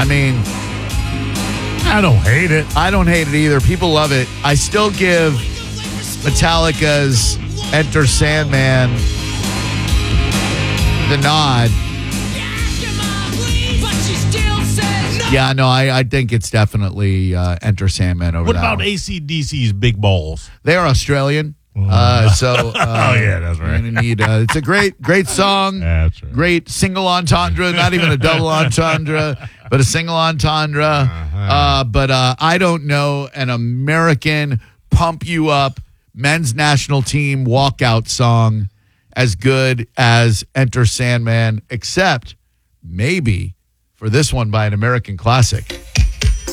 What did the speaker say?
I mean, I don't hate it. I don't hate it either. People love it. I still give Metallica's Enter Sandman the nod. Yeah, no, I think it's definitely Enter Sandman over What that about one. AC/DC's Big Balls? They're Australian. So yeah, that's right. you're gonna need, it's a great song. That's right. Great single entendre, not even a double entendre, but a single entendre. But I don't know an American pump you up men's national team walkout song as good as Enter Sandman, except maybe for this one by an American classic.